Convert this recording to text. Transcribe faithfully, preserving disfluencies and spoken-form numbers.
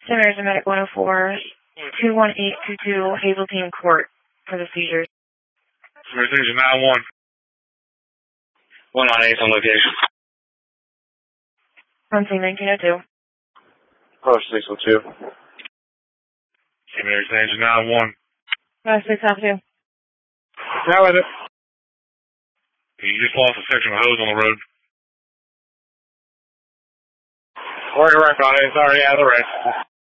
Saint Mary's Medic one oh four, two one eight two two Hazeltine Court for the seizures. Saint Mary's Engine nine one. one on eight on location. On scene nineteen oh two. Approach six oh two. Saint Mary's Engine nine one. Uh, six oh two. How is it? You just lost a section of hose on the road. Working right on it. Sorry, yeah, the right.